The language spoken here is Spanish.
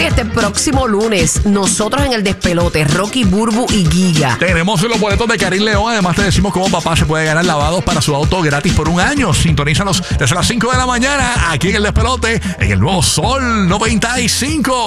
este próximo lunes, nosotros en el despelote, Rocky, Burbu y Giga. Tenemos los boletos de Karim León. Además, te decimos cómo papá se puede ganar lavados para su auto gratis por 1 año. Sintonízanos desde las 5 de la mañana aquí en el despelote, en el nuevo Sol 95.